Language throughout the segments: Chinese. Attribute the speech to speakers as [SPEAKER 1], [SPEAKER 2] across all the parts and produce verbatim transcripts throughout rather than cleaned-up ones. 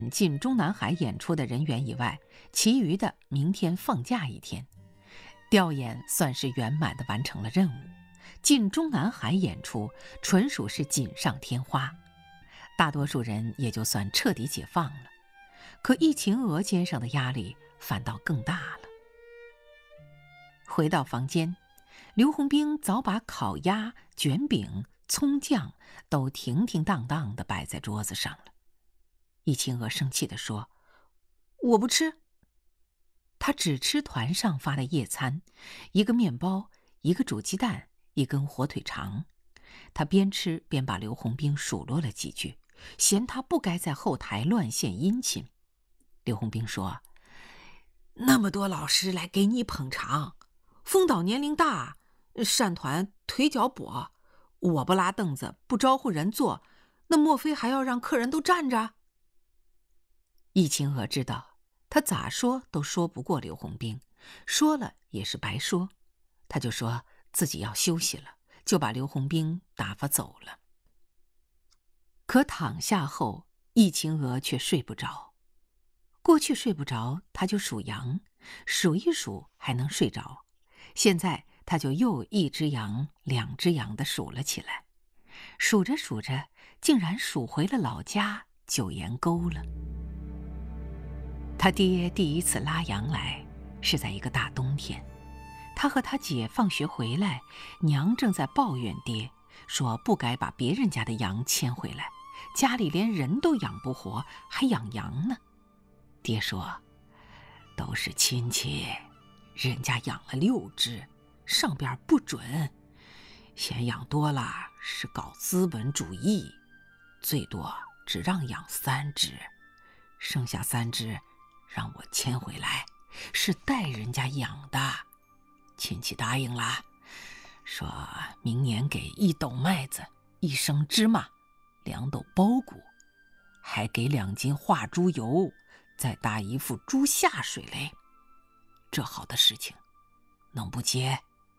[SPEAKER 1] 进中南海演出的人员以外，其余的明天放假一天。调演算是圆满地完成了任务，进中南海演出纯属是锦上添花，大多数人也就算彻底解放了。可易秦娥肩上的压力反倒更大了。回到房间，刘洪兵早把烤鸭、卷饼、葱酱都停停当当地摆在桌子上了。易秦娥生气地说：“我不吃。”他只吃团上发的夜餐，一个面包，一个煮鸡蛋，一根火腿肠。他边吃边把刘洪兵数落了几句，嫌他不该在后台乱献殷勤。刘洪兵说：“那么多老师来给你捧场，风导年龄大，扇团腿脚跛，我不拉凳子不招呼人坐，那莫非还要让客人都站着？”易秦娥知道他咋说都说不过刘洪兵，说了也是白说，他就说自己要休息了，就把刘洪兵打发走了。可躺下后，易秦娥却睡不着。过去睡不着，他就数羊，数一数还能睡着。现在他就又一只羊、两只羊的数了起来，数着数着，竟然数回了老家九岩沟了。他爹第一次拉羊来是在一个大冬天，他和他姐放学回来，娘正在抱怨爹，说不该把别人家的羊牵回来，家里连人都养不活，还养羊呢。爹说：“都是亲戚，人家养了六只，上边不准，嫌养多了是搞资本主义，最多只让养三只，剩下三只让我牵回来，是带人家养的。亲戚答应了，说明年给一斗麦子，一升芝麻，两斗包谷，还给两斤化猪油，再搭一副猪下水嘞。这好的事情能不接？”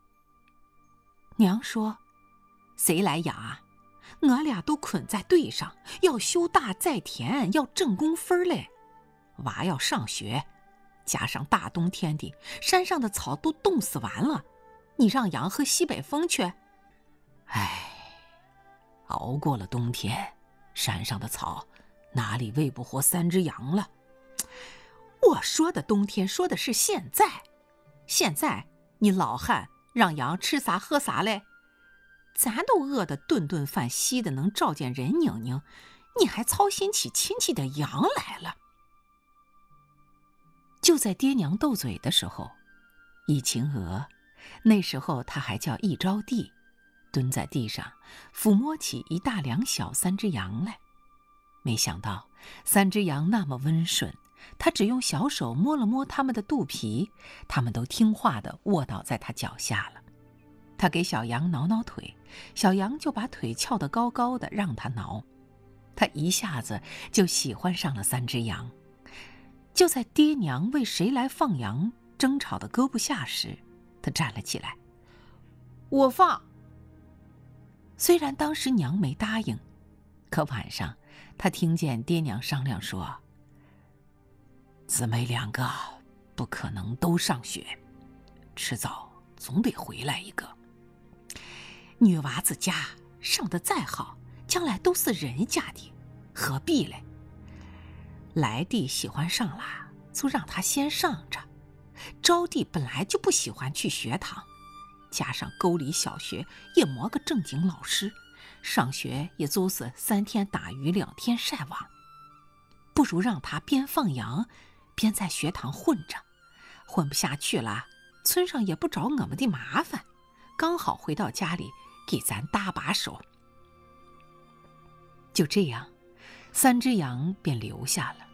[SPEAKER 1] 娘说：“谁来养啊？俺俩都捆在队上，要修大再田，要挣工分嘞。娃要上学，加上大冬天的，山上的草都冻死完了，你让羊喝西北风去？哎，熬过了冬天，山上的草哪里喂不活三只羊了？我说的冬天说的是现在，现在你老汉让羊吃啥喝啥嘞？咱都饿得顿顿饭稀的能照见人拧拧，你还操心起亲戚的羊来了。”就在爹娘斗嘴的时候，易秦娥，那时候她还叫易招娣，蹲在地上抚摸起一大两小三只羊来。没想到三只羊那么温顺，她只用小手摸了摸它们的肚皮，它们都听话地卧倒在她脚下了。她给小羊挠挠腿，小羊就把腿翘得高高的让她挠，她一下子就喜欢上了三只羊。就在爹娘为谁来放羊争吵的搁不下时，他站了起来：“我放。”虽然当时娘没答应，可晚上他听见爹娘商量说：“姊妹两个不可能都上学，迟早总得回来一个。女娃子家上得再好，将来都是人家的，何必嘞？来弟喜欢上了，就让他先上着。招娣本来就不喜欢去学堂，加上沟里小学也没个正经老师，上学也就是三天打鱼两天晒网，不如让他边放羊边在学堂混着，混不下去了，村上也不找我们的麻烦，刚好回到家里给咱搭把手。”就这样，三只羊便留下了。